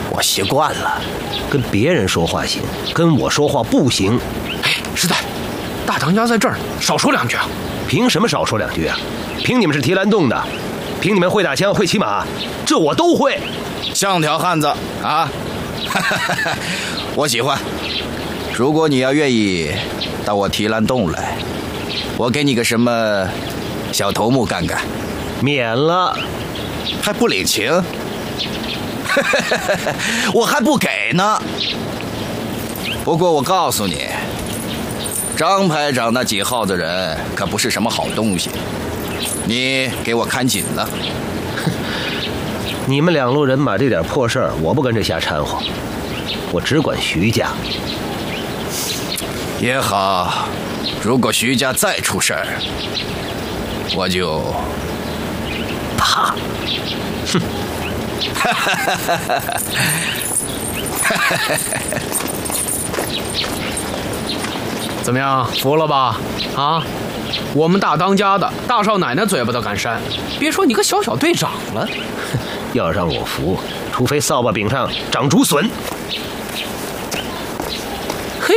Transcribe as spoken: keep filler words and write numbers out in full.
我习惯了。 跟别人说话行，跟我说话不行。 哎，师太，大当家在这儿，少说两句啊！ 凭什么少说两句啊？凭你们是提篮洞的，凭你们会打枪会骑马，这我都会。 像条汉子啊！我喜欢。如果你要愿意到我提篮洞来，我给你个什么小头目干干？ 免了。 还不领情？我还不给呢。不过我告诉你，张排长那几号的人可不是什么好东西，你给我看紧了。 你们两路人马这点破事儿，我不跟着瞎掺和，我只管徐家。 也好，如果徐家再出事儿，我就啪！哼！ 怎么样，服了吧？啊，我们大当家的大少奶奶嘴巴都敢扇，别说你个小小队长了。 要让我服，除非扫把柄上长竹笋。